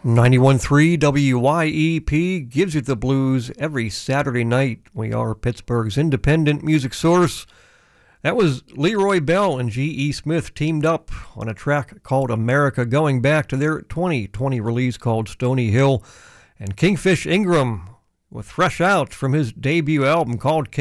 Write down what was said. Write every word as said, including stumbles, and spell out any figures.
ninety-one point three W Y E P gives you the blues every Saturday night. We are Pittsburgh's independent music source. That was Leroy Bell and G E. Smith teamed up on a track called America, going back to their twenty twenty release called Stony Hill. And Kingfish Ingram with Fresh Out from his debut album called